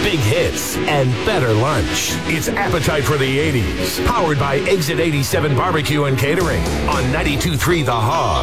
big hits, and better lunch. It's Appetite for the 80s, powered by Exit 87 Barbecue and Catering on 92.3 The Hog.